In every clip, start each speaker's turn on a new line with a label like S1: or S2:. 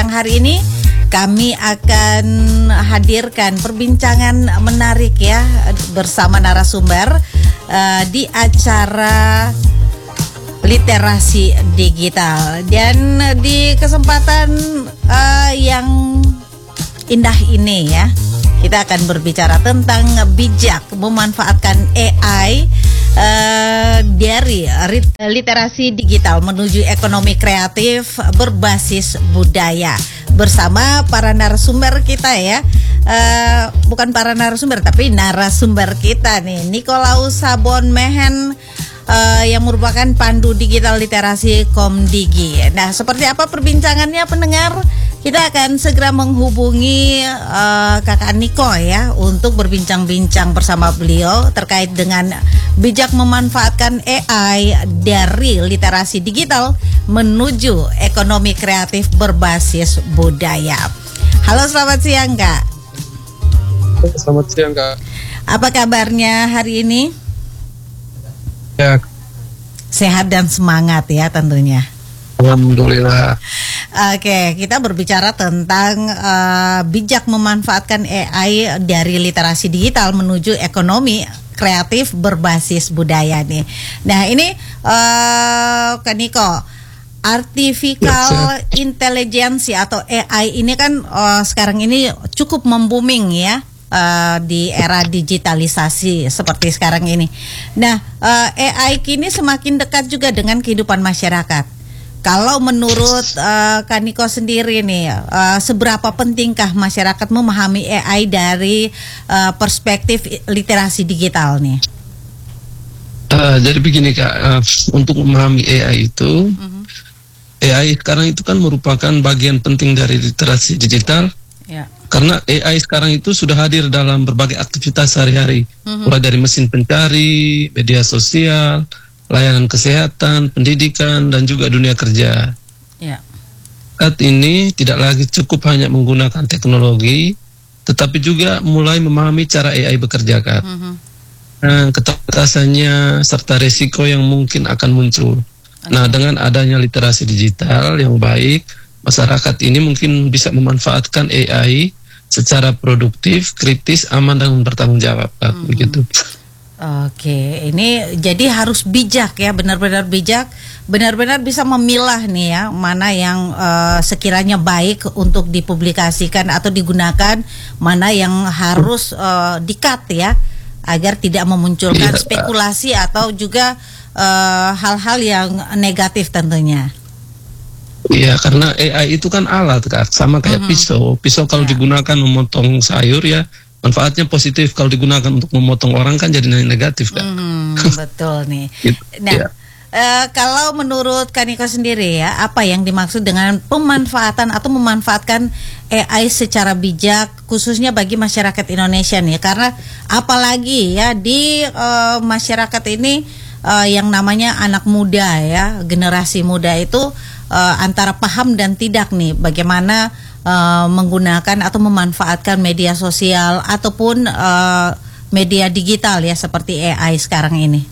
S1: siang hari ini kami akan hadirkan perbincangan menarik ya bersama narasumber di acara literasi digital. Dan di kesempatan yang indah ini ya, kita akan berbicara tentang bijak memanfaatkan AI dari literasi digital menuju ekonomi kreatif berbasis budaya bersama para narasumber kita ya. Bukan para narasumber tapi narasumber kita nih, Nikolaus Sabon Mehen yang merupakan pandu digital literasi Komdigi. Nah, seperti apa perbincangannya pendengar? Kita akan segera menghubungi Kakak Niko ya untuk berbincang-bincang bersama beliau terkait dengan bijak memanfaatkan AI dari literasi digital menuju ekonomi kreatif berbasis budaya. Halo, selamat siang Kak.
S2: Selamat siang Kak.
S1: Apa kabarnya hari ini?
S2: Ya.
S1: Sehat dan semangat ya tentunya.
S2: Alhamdulillah.
S1: Oke, kita berbicara tentang bijak memanfaatkan AI dari literasi digital menuju ekonomi kreatif berbasis budaya nih. Nah ini Kak Niko, artificial intelligence atau AI ini kan sekarang ini cukup membooming ya. Di era digitalisasi seperti sekarang ini. Nah, AI kini semakin dekat juga dengan kehidupan masyarakat. Kalau menurut Kak Niko sendiri nih, seberapa pentingkah masyarakat memahami AI dari perspektif literasi digital nih?
S2: Jadi begini Kak, untuk memahami AI itu, AI sekarang itu kan merupakan bagian penting dari literasi digital. Ya. Karena AI sekarang itu sudah hadir dalam berbagai aktivitas sehari-hari, mulai dari mesin pencari, media sosial, layanan kesehatan, pendidikan, dan juga dunia kerja. Ya. Saat ini tidak lagi cukup hanya menggunakan teknologi, tetapi juga mulai memahami cara AI bekerja, Kak. Keterbatasannya serta resiko yang mungkin akan muncul. Nah, dengan adanya literasi digital yang baik, masyarakat ini mungkin bisa memanfaatkan AI secara produktif, kritis, aman, dan bertanggung jawab, begitu.
S1: Oke, ini jadi harus bijak ya, benar-benar bijak, benar-benar bisa memilah nih ya, mana yang sekiranya baik untuk dipublikasikan atau digunakan, mana yang harus di-cut ya, agar tidak memunculkan spekulasi atau juga hal-hal yang negatif tentunya.
S2: Iya, karena AI itu kan alat Kak, sama kayak pisau. Pisau kalau digunakan memotong sayur ya, manfaatnya positif. Kalau digunakan untuk memotong orang kan jadi negatif Kak.
S1: Betul nih. Nah, kalau menurut Kak Niko sendiri ya, apa yang dimaksud dengan pemanfaatan atau memanfaatkan AI secara bijak, khususnya bagi masyarakat Indonesia nih? Karena apalagi ya di masyarakat ini yang namanya anak muda ya, generasi muda itu antara paham dan tidak nih bagaimana menggunakan atau memanfaatkan media sosial ataupun media digital ya seperti AI sekarang ini.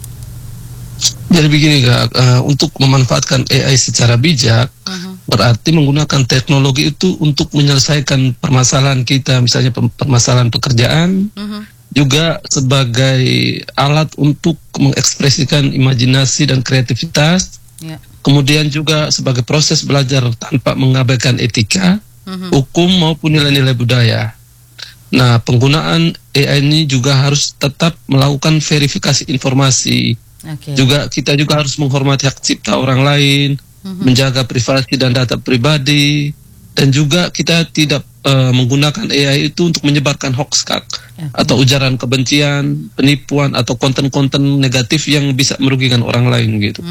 S2: Jadi begini Kak, untuk memanfaatkan AI secara bijak berarti menggunakan teknologi itu untuk menyelesaikan permasalahan kita, misalnya permasalahan pekerjaan, juga sebagai alat untuk mengekspresikan imajinasi dan kreativitas. Kemudian juga sebagai proses belajar tanpa mengabaikan etika, hukum maupun nilai-nilai budaya. Nah, penggunaan AI ini juga harus tetap melakukan verifikasi informasi. Kita juga harus menghormati hak cipta orang lain, menjaga privasi dan data pribadi, dan juga kita tidak menggunakan AI itu untuk menyebarkan hoax atau ujaran kebencian, penipuan atau konten-konten negatif yang bisa merugikan orang lain gitu.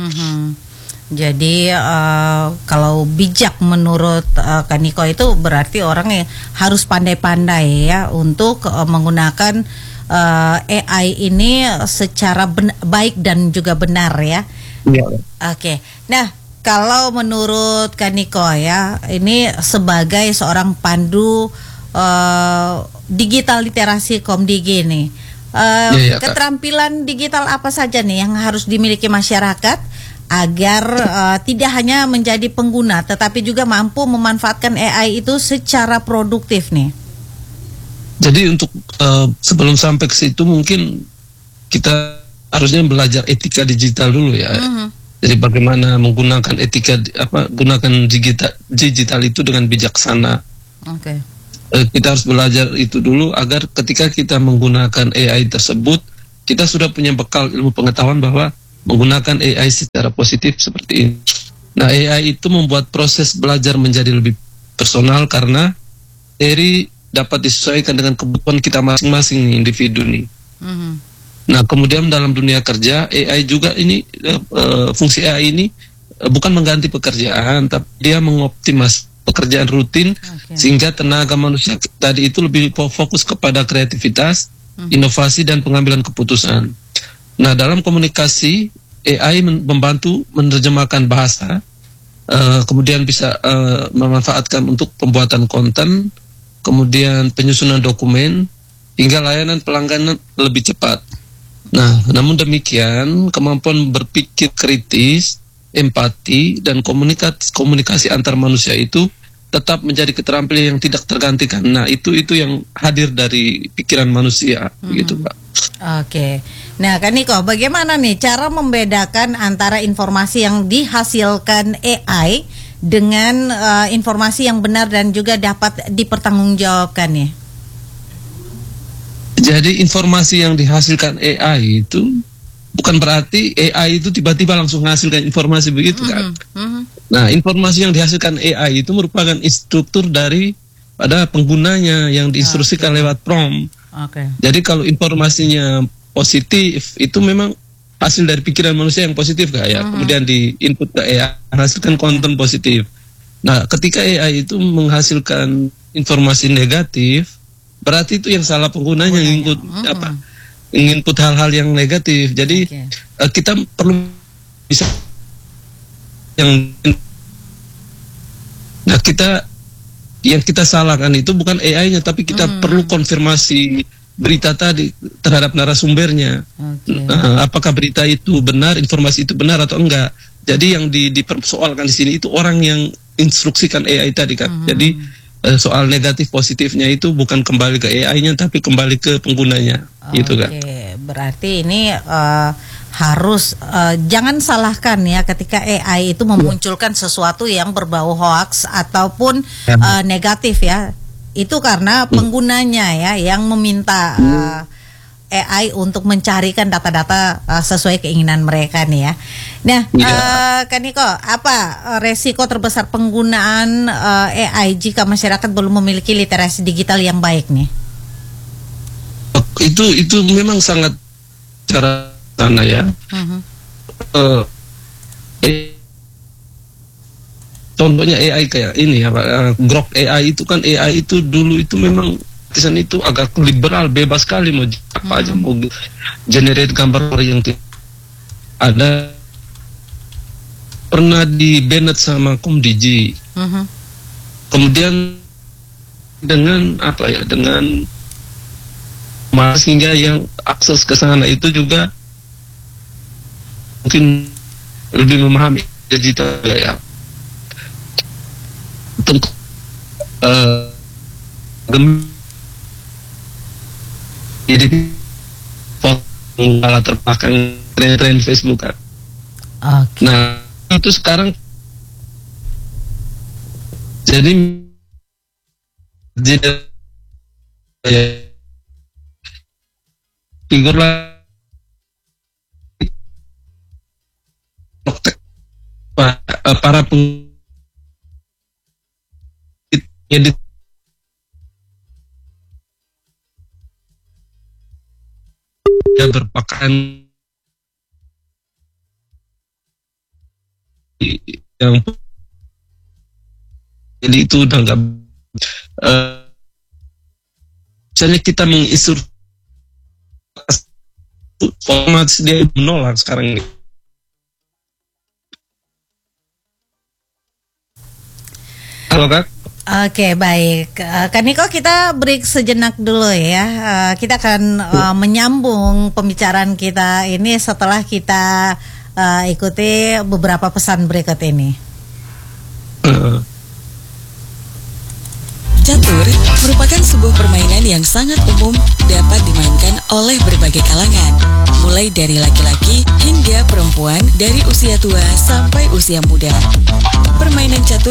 S1: Jadi kalau bijak menurut Kak Niko itu berarti orang yang harus pandai-pandai ya untuk menggunakan AI ini secara baik dan juga benar ya. Oke. Nah, kalau menurut Kak Niko ya, ini sebagai seorang pandu digital literasi Komdigi nih, keterampilan digital apa saja nih yang harus dimiliki masyarakat agar tidak hanya menjadi pengguna tetapi juga mampu memanfaatkan AI itu secara produktif nih?
S2: Jadi untuk sebelum sampai ke situ mungkin kita harusnya belajar etika digital dulu ya. Jadi bagaimana menggunakan gunakan digital itu dengan bijaksana.
S1: Oke.
S2: Kita harus belajar itu dulu agar ketika kita menggunakan AI tersebut kita sudah punya bekal ilmu pengetahuan bahwa menggunakan AI secara positif seperti ini. Nah, AI itu membuat proses belajar menjadi lebih personal karena materi dapat disesuaikan dengan kebutuhan kita masing-masing individu nih. Nah, kemudian dalam dunia kerja AI juga ini fungsi AI ini bukan mengganti pekerjaan, tapi dia mengoptimas pekerjaan rutin sehingga tenaga manusia tadi itu lebih fokus kepada kreativitas, inovasi dan pengambilan keputusan. Nah, dalam komunikasi AI membantu menerjemahkan bahasa, kemudian bisa memanfaatkan untuk pembuatan konten, kemudian penyusunan dokumen, hingga layanan pelanggan lebih cepat. Nah, namun demikian kemampuan berpikir kritis, empati, dan komunikasi antar manusia itu tetap menjadi keterampilan yang tidak tergantikan. Nah, itu yang hadir dari pikiran manusia, gitu Pak.
S1: Oke. Nah, Kak Niko, bagaimana nih cara membedakan antara informasi yang dihasilkan AI dengan informasi yang benar dan juga dapat dipertanggungjawabkan ya?
S2: Jadi informasi yang dihasilkan AI itu bukan berarti AI itu tiba-tiba langsung menghasilkan informasi begitu kan? Nah, informasi yang dihasilkan AI itu merupakan struktur dari pada penggunanya yang diinstruksikan lewat prompt. Jadi kalau informasinya positif itu memang hasil dari pikiran manusia yang positif Kak ya. Kemudian di input ke AI menghasilkan konten positif. Nah, ketika AI itu menghasilkan informasi negatif, berarti itu yang salah penggunanya yang input input hal-hal yang negatif. Jadi kita perlu bisa yang kita salahkan itu bukan AI-nya, tapi kita perlu konfirmasi berita tadi terhadap narasumbernya. Apakah berita itu benar, informasi itu benar atau enggak. Jadi yang dipersoalkan di sini itu orang yang instruksikan AI tadi kan. Jadi soal negatif positifnya itu bukan kembali ke AI-nya tapi kembali ke penggunanya. Gitu kan.
S1: Berarti ini harus jangan salahkan ya ketika AI itu memunculkan sesuatu yang berbau hoax ataupun negatif ya. Itu karena penggunanya ya yang meminta AI untuk mencarikan data-data sesuai keinginan mereka nih ya. Nah, Kak Niko, apa resiko terbesar penggunaan AI jika masyarakat belum memiliki literasi digital yang baik nih?
S2: Itu memang sangat cara sana ya. Contohnya AI kayak ini ya Pak, Grok AI itu kan AI itu dulu itu memang desain itu agak liberal, bebas sekali mau apa aja, mau generate gambar yang ada pernah di banned sama Komdigi. Kemudian dengan apa ya, dengan sehingga yang akses ke sana itu juga mungkin lebih memahami digital ya. Jadi foto terpakai tren Facebook kan. Nah itu sekarang jadi figur lah para edit dia berpakaian yang jadi itu udah nggak misalnya kita mengisur format dia menolak sekarang ini. Halo Kak.
S1: Oke, baik. Kak Niko, kita break sejenak dulu ya. Kita akan menyambung pembicaraan kita ini setelah kita ikuti beberapa pesan berikut ini.
S3: Catur merupakan sebuah permainan yang sangat umum dapat dimainkan oleh berbagai kalangan, mulai dari laki-laki hingga perempuan dari usia tua sampai usia muda. Permainan catur